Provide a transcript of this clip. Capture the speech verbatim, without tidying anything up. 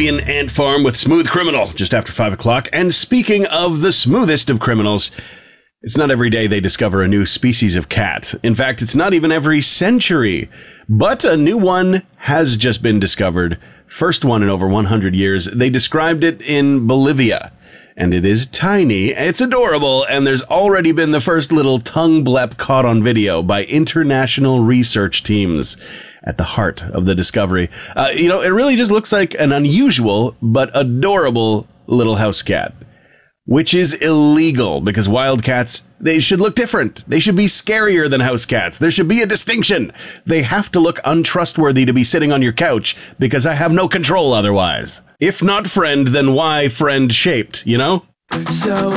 Alien Ant Farm with Smooth Criminal just after five o'clock. And speaking of the smoothest of criminals, it's not every day they discover a new species of cat. In fact, it's not even every century. But a new one has just been discovered. First one in over one hundred years. They described it in Bolivia. And it is tiny, it's adorable, and there's already been the first little tongue blep caught on video by international research teams at the heart of the discovery. Uh, you know, it really just looks like an unusual but adorable little house cat, which is illegal because wild cats, they should look different. They should be scarier than house cats. There should be a distinction. They have to look untrustworthy to be sitting on your couch because I have no control otherwise. If not friend, then why friend shaped, you know? So